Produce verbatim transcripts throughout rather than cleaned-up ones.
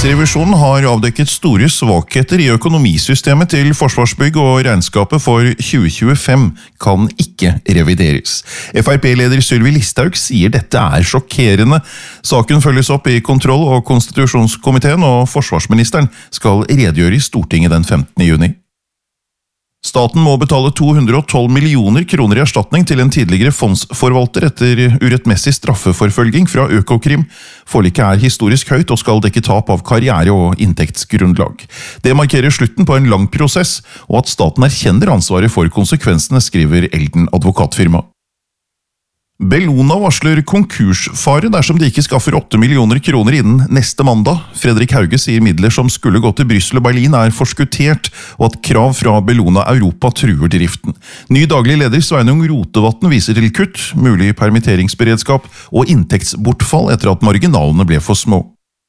Riksrevisjonen har avdekket store svakheter i økonomisystemet til Forsvarsbygg, og regnskapet for tjue tjuefem kan ikke revideres. F R P-leder Sylvi Listhaug sier dette er sjokkerende. Saken følges opp i kontroll- og konstitusjonskomiteen, og forsvarsministeren skal redegjøre i Stortinget den femtende juni. Staten må betale to hundre og tolv millioner kroner i erstatning til en tidligere fondsforvalter etter urettmessig straffeforfølging fra Økokrim. Forliket er historisk høyt og skal dekke tap av karriere og inntektsgrunnlag. Det markerer slutten på en lang prosess, og at staten erkjenner ansvaret for konsekvensene, skriver Elden advokatfirma. Bellona varsler konkursfare dersom de ikke skaffer åtte millioner kroner innen neste mandag. Fredrik Hauge sier midler som skulle gå til Brussel og Berlin er forskuttert, og at krav fra Bellona Europa truer driften. Ny daglig leder Sveinung Rotevatn viser til kutt, mulig permitteringsberedskap og inntektsbortfall etter at marginalene ble for små.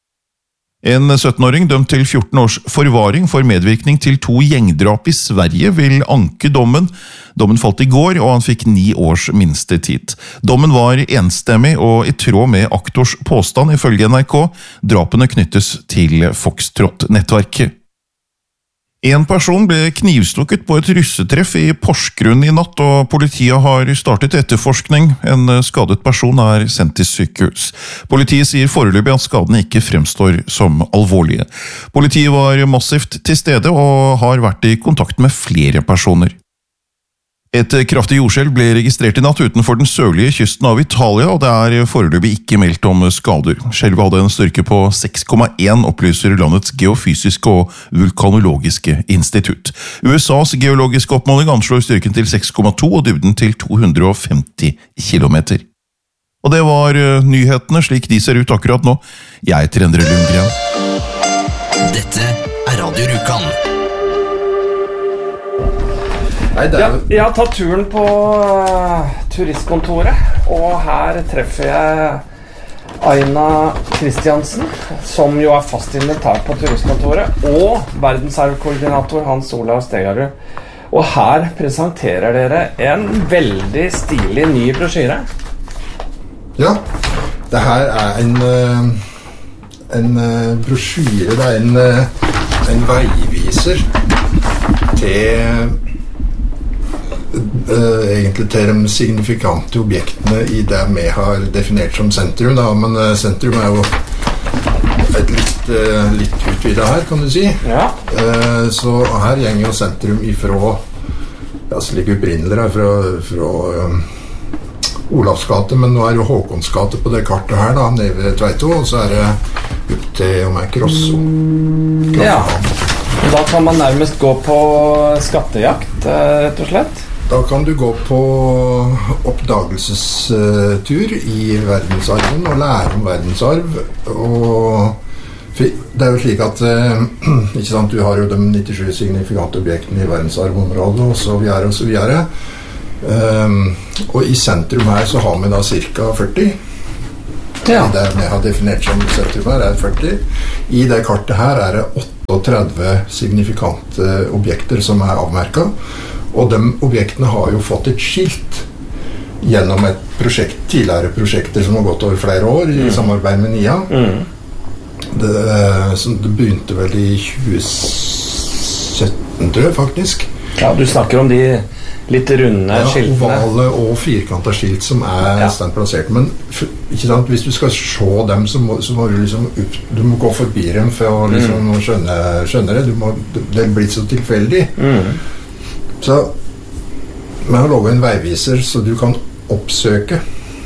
En syttenåring dømt til fjorten års forvaring for medvirkning til to gjengdrap i Sverige vil anke dommen. Dommen falt i går, og han fikk ni års minstetid. Dommen var enstemmig og i tråd med aktors påstand ifølge N R K. Drapene knyttes til Foxtrot-nettverket. En person ble knivstukket på et russetreff i Porsgrunn i natt, og politiet har startet etterforskning. En skadet person er sendt til sykehus. Politiet sier foreløpig at skadene ikke fremstår som alvorlige. Politiet var massivt til stede og har vært i kontakt med flere personer. Et kraftig jordskjelv ble registrert i natt utenfor den sørlige kysten av Italia, og det er foreløpig ikke meldt om skader. Skjelvet hadde en styrke på seks komma én, opplyser landets geofysiske og vulkanologiske institutt. U S A's geologiske oppmåling anslår styrken til seks komma to og dybden til to hundre og femti kilometer. Og det var nyhetene slik de ser ut akkurat nå. Jeg heter Endre Lundgren. Dette er Radio Rjukan. Nei, er... jeg, jeg har tatt turen på uh, turistkontoret, og her treffer jeg Aina Kristiansen, som jo er fast invitar på turistkontoret, og verdensarvkoordinator Hans Olav Stegarud. Og her presenterer dere en veldig stilig ny brosjyre. Ja, det her er en, en brosjyre, det er en, en veiviser til... Uh, egentlig til de signifikante objektene i det vi har definert som sentrum da. Men uh, sentrum er jo et litt, uh, litt utvidet her, kan du si. Ja. Uh, så her gjenger jo sentrum ifra, ja, slik opprinnelig her, fra, fra um, Olavsgate, men nå er jo Håkonsgate på det kartet her da, nede ved Tveito, og så er det opp til om jeg Krosso. Ja, da kan man nærmest gå på skattejakt, uh, rett og slett. Da kan du gå på oppdagelsestur i verdensarven og lære om verdensarv. Og det er jo slik at ikke sant, du har jo de nittisju signifikante objektene i verdensarvområdet og så videre og så videre. Um, og i sentrum her så har vi da cirka førti. Ja. Det vi har definert som sentrum her er førti. I det kartet her er det otteogtredve signifikante objekter som er avmerket. Og de objektene har jo fått et skilt gjennom et prosjekt, tidligere prosjekter som har gått over flere år i mm. samarbeid med N I A. Mm. Det, det begynte vel i tjue sytten, tror jeg faktisk. Ja, du snakker om de litt runde ja, skiltene. Ovale og firkantet skilt som er ja. Standplassert. Men ikke sant, hvis du skal se dem, så må, så må du liksom upp, du må gå forbi dem for å liksom, mm. skjønne, skjønne det. Du må, det blir så tilfeldig. Mm. Så vi har lovet en veiviser så du kan oppsøke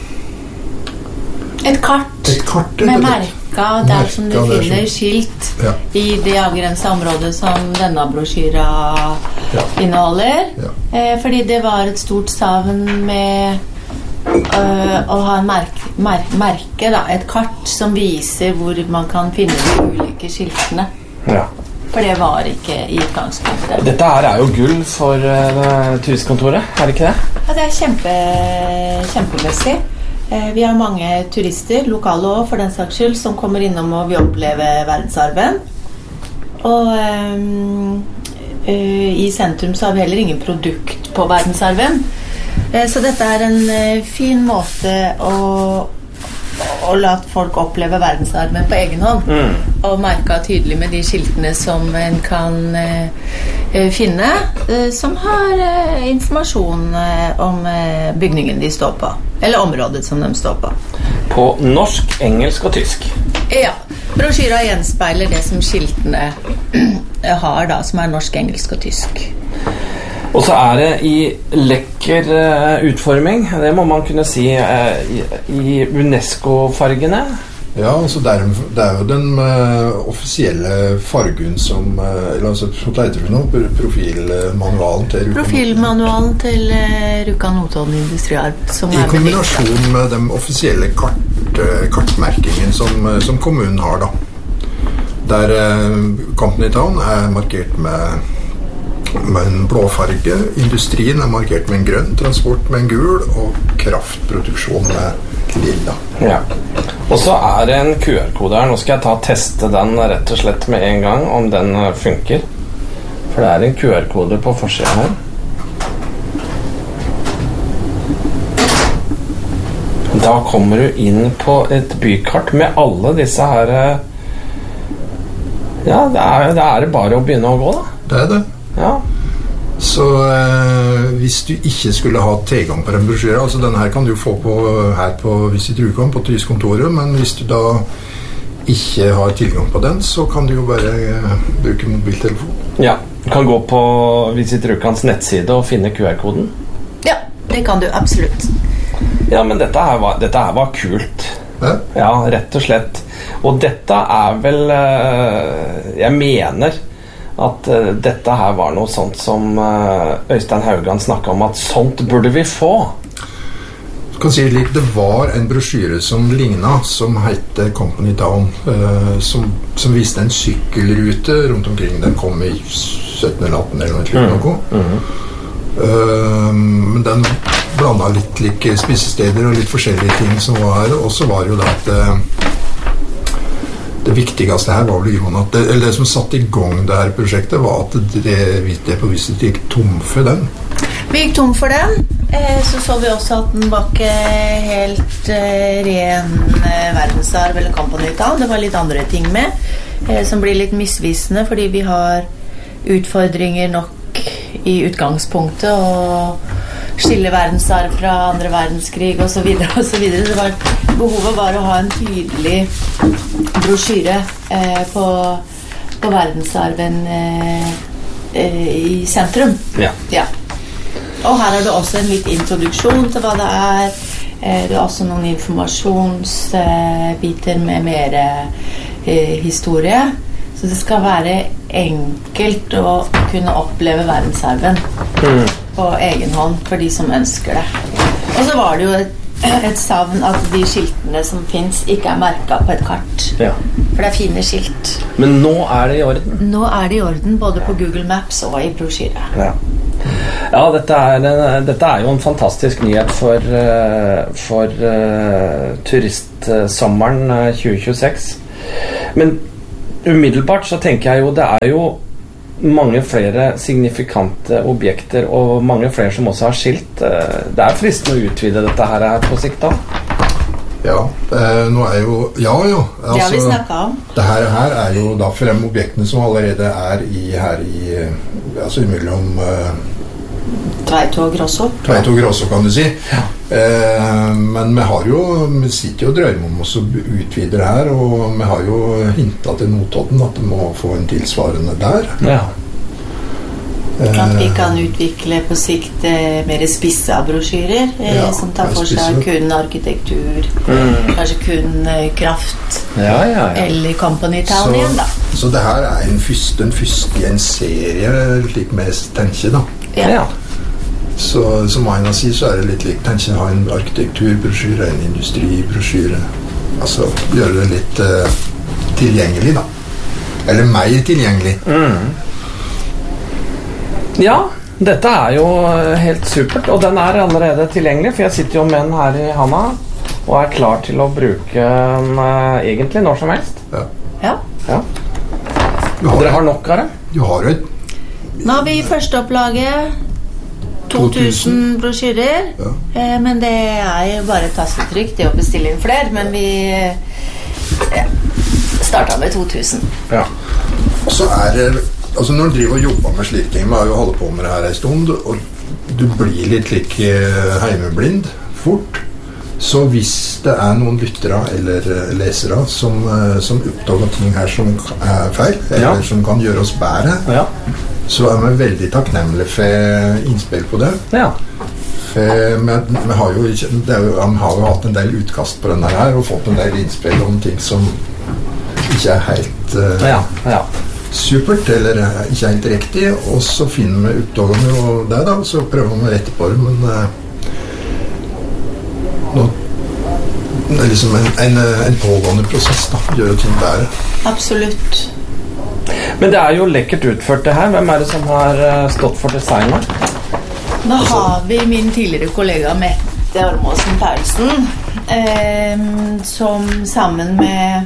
et kart, et kart med merka der som du finner som, skilt ja. I det avgrensede området som denne brosjyra ja. Inneholder ja. Eh, fordi det var et stort savn med øh, å ha en merke, merke, merke da, et kart som viser hvor man kan finne de ulike skiltene ja. For det var ikke i utgangspunktet. Dette her er jo gull for uh, turistkontoret, er det ikke det? Ja, det er kjempe, kjempemessig. Eh, vi har mange turister, lokale også for den saks skyld, som kommer innom og vil oppleve verdensarven. Og um, uh, i sentrum så har vi heller ingen produkt på verdensarven. Eh, så dette er en uh, fin måte å og la folk oppleve verdensarven på egen hånd. Mm. Og merket tydelig med de skiltene som en kan eh, finne, eh, som har eh, informasjon eh, om eh, bygningen de står på. Eller området som de står på. På norsk, engelsk og tysk. Ja. Brosjyra gjenspeiler det som skiltene har da, som er norsk, engelsk og tysk. Og så er det i lekker uh, utforming, det må man kunne si, uh, i, i UNESCO-fargene. Ja, altså det er, det er jo den uh, offisielle fargen som, uh, eller altså, hva heter det nå, profilmanualen til Rjukan. Profilmanualen til uh, Rjukan Notodden Industriarv. Som I kombinasjon med den offisielle kart, uh, kartmerkingen som, uh, som kommunen har da. Der uh, Company Town er markert med med en blå farge, industrien er markert med en grønn, transport med en gul, og kraftproduksjon med lilla. Ja. Og så er det en Q R-kode her. Nå skal jeg ta og teste den rett og slett med en gang, om den funker. For det er en Q R-kode på forsiden her. Da kommer du inn på et bykart med alle disse her. Ja, det er, det er bare å begynne å gå da. Det er det. Ja. Så eh, hvis du ikke skulle ha tilgang på den brosjyren, altså den her kan du få på, her på Visit Rjukan på turistkontoret, men hvis du da ikke har tilgang på den, så kan du jo bare eh, bruke mobiltelefon. Ja, du kan gå på Visit Rjukans nettside og finne Q R-koden. Ja, det kan du absolutt. Ja, men dette her var, dette her var kult. Ja? Ja, rett og slett. Og dette er vel, jeg mener at uh, dette her var noe sånt som uh, Øystein Haugan snakket om, at sånt burde vi få. Du kan si litt, det var en brosjyre som lignet, som heter Company Town, uh, som, som viste en sykkelrute rundt omkring. Den kom i sytten eller atten eller noe slik noe. Mm. Mm. Uh, men den blandet litt like spisesteder og litt forskjellige ting som var her, og så var jo det at uh, det viktigste her var vel at det, eller det som satt i gang det her prosjektet, var at det, det på viset gikk tom for den. Vi gikk tom for den, eh, så så vi også at den var ikke helt eh, ren eh, verdensarv eller Company Town. Det var litt andre ting med, eh, som blir litt misvisende, fordi vi har utfordringer nok i utgangspunktet, og skille verdensarv fra andre verdenskrig og så videre og så videre. Det var, behovet var å ha en tydelig brosjyre eh, på, på verdensarven eh, eh, i sentrum. Ja. Ja. Og her er det også en litt introduksjon til hva det er. Eh, det er også noen informasjonsbiter eh, med mer eh, historie. Så det skal være enkelt å kunne oppleve verdensarven mm. på egen hånd for de som ønsker det. Og så var det jo et, et savn at de skiltene som finnes ikke er merket på et kart. Ja. For det er fine skilt. Men nå er det i orden? Nå er det i orden, både på Google Maps og i brosjyre. Ja. Ja, dette er, dette er jo en fantastisk nyhet for, for uh, turistsommeren tjue tjueseks. Men umiddelbart så tenker jeg jo det er jo mange flere signifikante objekter og mange flere som også har skilt. Det er fristende å utvide dette her på sikt da. Ja, eh, nå er jo ja, jo altså, det har vi snakket om. Det her, her er jo da frem objektene som allerede er i, her i altså imellom uh, Tveito og Grosso. Tveito og Grosso, kan du si. Ja. Eh, men vi har jo vi sitter jo og drømmer om oss å utvide det her, og vi har jo hintet til Notodden at de må få en tilsvarende der. Ja. At vi kan utvikle på sikt eh, mer spissa brosjyrer eh, ja, som tar for seg kun arkitektur, mm. kanskje kun eh, kraft ja, ja, ja. eller Company Town igjen da. Så det her er en første, en første i en serie slik vi tenker da. Ja. Ja. Så som Aina sier, så er det litt likt tenker ha en arkitekturbrosjyre, en industribrosjyre, altså gjøre det litt uh, tilgjengelig da, eller mer tilgjengelig. Mm. Ja, dette er jo helt supert, og den er allerede tilgjengelig, for jeg sitter jo med den her i handa, og er klar til å bruke den uh, egentlig når som helst. Ja. Ja. Ja. Har Dere har nok av det? Du har et... Nå har vi førsteopplaget to tusen brosjyrer, ja. eh, men det er jo bare tastetrykk, det å bestille inn flere, men vi ja, startet med to tusen. Ja. Og så er det, altså når du driver og jobber med slike ting, man har jo holdt på med det her en stund, og du blir litt like heimeblind fort, så hvis det er noen lyttere eller lesere som, som oppdager ting her som er feil, eller ja. Som kan gjøre oss bedre, ja. Så er vi veldig takknemlige for innspill på det. Ja. For vi, vi, har jo ikke, det er jo, vi har jo hatt en del utkast på denne her, og fått en del innspill om ting som ikke er helt uh, ja. Ja. supert, eller ikke er helt riktig, og så finner vi oppdager vi jo det da, så prøver vi å rette på det, men uh, nå, det er liksom en, en, en pågående prosess da, gjør jo ting bedre. Absolutt. Men det er jo lekkert utført det her. Hvem er det som har stått for designet? Da har vi min tidligere kollega Mette Ormåsen Paulsen, eh, som sammen med,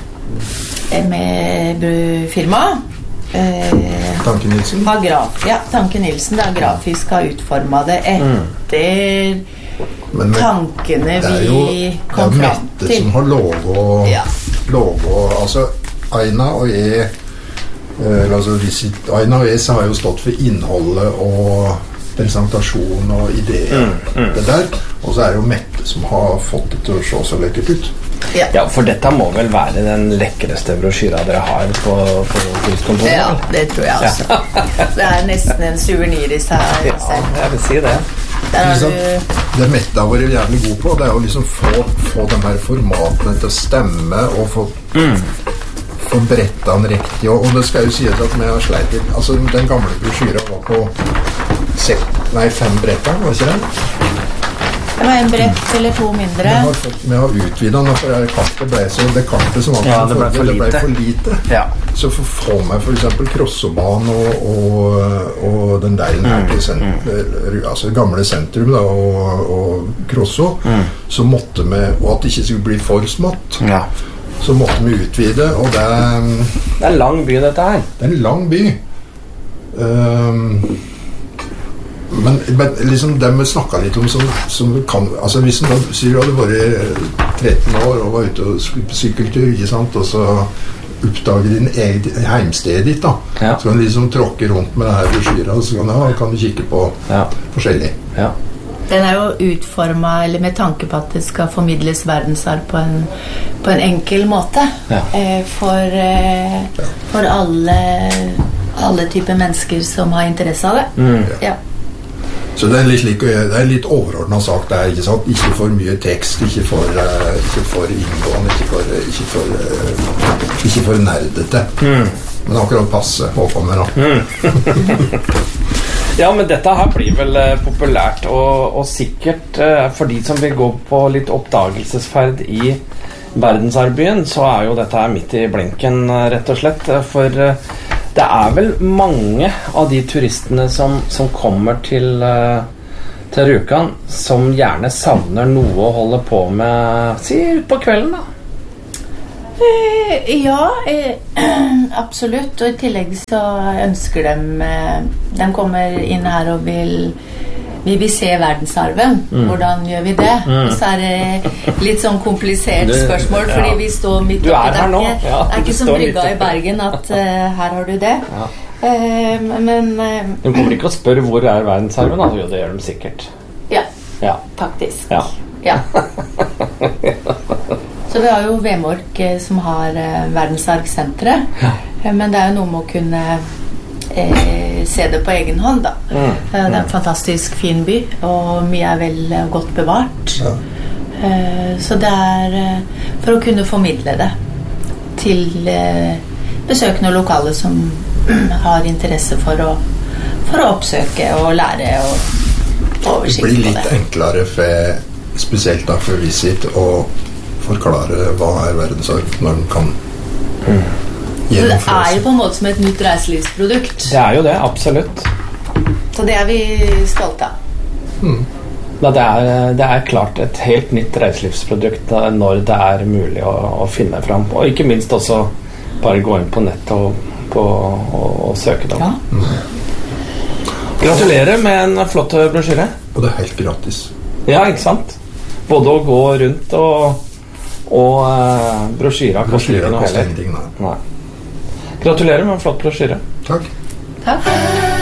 med firma eh, Tanke Nilsen. Har graf, ja, Tanke Nilsen da, grafisk har utformet det etter mm. tankene jo, vi kom fram til. Det er jo Mette som har logo, ja. logo altså Aina og jeg Uh, altså, Aina og Esa har jo stått for innholdet og presentasjon og ideer mm, mm. det der, og så er det jo Mette som har fått det til å se så lekkert ut. Ja. Ja, for dette må vel være den lekkerste brosjyra dere har på, på turistkontoret? Ja, det tror jeg også. Ja. Det er nesten en souvenir i seg. Ja, jeg vil si det. Der har du... Det Mette har vært jævlig god på, det er jo liksom få, få de her formatene til å stemme og få... Mm. For bretta den riktig, og, og det skal jo sies at vi har sleit litt. Altså, den gamle brosjyra var på sek, nei, fem bretter, var ikke det? Det var en brett eller to mindre. Vi har, fått, vi har utvidet den, for det kartet ble så det kartet som var ja, det ble for, det ble lite. for lite. Ja. Så for å få med for eksempel Krossoban og, og, og den der mm. senter, altså gamle sentrum da, og, og Krosso, mm. så måtte vi, og at det ikke skulle bli for smått. Ja. Så måtte vi utvide, og det er... Det er en lang by, dette her. Det er en lang by. Um, men, men liksom det vi snakket litt om som, som kan... Altså hvis du sier du hadde vært tretten år og var ute og skulle på sykkeltur, ikke sant? Og så oppdager din egen heimsted ditt da. Ja. Så kan du liksom tråkke rundt med det her brosjyra, og så kan, ja, kan du kikke på ja. Forskjellig. Ja. Den er jo utformet eller med tanke på at det skal formidles verdensarv på en, på en enkel måte ja. eh, for, eh, ja. for alle, alle typer mennesker som har interesse av det. Mm. Ja. Så det er litt, like, det er litt overordnet sak det er, ikke sant? Ikke for mye tekst, ikke for, uh, ikke for inngående, ikke for, ikke for, uh, ikke for nerdete. Mm. Men akkurat passe påkommer da. Mm. Ja, men dette her blir vel uh, populært, og, og sikkert uh, for de som vil gå på litt oppdagelsesferd i verdensarvbyen, så er jo dette her midt i blinken, uh, rett og slett. For uh, det er vel mange av de turistene som, som kommer til, uh, til Rjukan, som gjerne savner noe å holde på med, si, på kvelden da. Eh, ja, eh, absolutt. Og i tillegg så ønsker de eh, de kommer inn her og vil vi vil se verdensarven. Mm. Hvordan gjør vi det? Mm. Og så er det litt sånn komplisert spørsmål, fordi ja. Vi står midt oppi der. Det er, ja, er ikke som brygga i Bergen at uh, her har du det. Ja. Uh, men uh, de kommer ikke å spørre hvor er verdensarven, altså. Jo, det gjør de sikkert. Ja, ja. faktisk. Ja. Ja. Så vi har jo Vemork eh, som har eh, verdensarvsenteret, ja. eh, men det er jo noe med å kunne eh, se det på egen hånd da. Mm. Eh, det er en fantastisk fin by, og mye er vel eh, godt bevart. Ja. Eh, så det er eh, for å kunne formidle det til eh, besøkende og lokale som har interesse for å, for å oppsøke og lære og oversikt på det. Det blir litt enklere for, spesielt da for Visit, og forklare hva er verdensarv når den kan mm. Det er jo på en måte som et nytt reiselivsprodukt. Det er jo det, absolutt. Så det er vi stolte av. Mm. Ja, det, er, det er klart et helt nytt reiselivsprodukt når det er mulig å, å finne fram. Og ikke minst også bare gå inn på nett og, på, og, og søke det. Ja. Mm. Gratulerer med en flott brosjyre. Og det er helt gratis. Ja, ikke sant? Både å gå rundt og, og uh, brosjyra koster ikke noe heller. Nei. Gratulerer med en flott brosjyre. Takk. Takk.